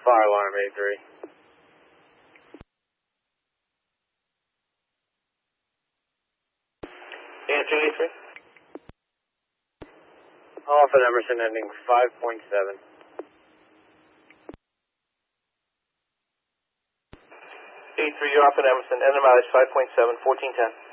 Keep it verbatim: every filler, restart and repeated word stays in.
Fire alarm A three. Answer A three. Off at Emerson ending five point seven. A three, you're off at Emerson, end of mileage five point seven, fourteen ten.